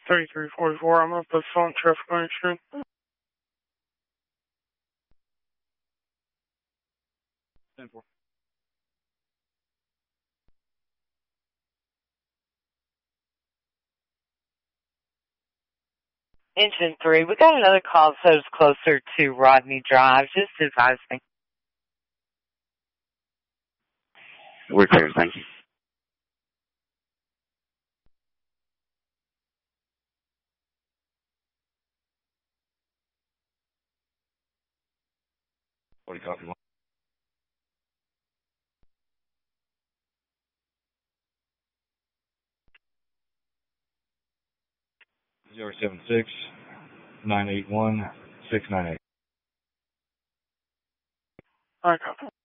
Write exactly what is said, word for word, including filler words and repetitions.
thirty-three forty-four. I'm going to put phone traffic on your screen. ten four. Engine three, we got another call that was closer to Rodney Drive. Just advise me. We're clear, thank you. forty copy one. zero seven six nine eight one six nine eight. All right, copy.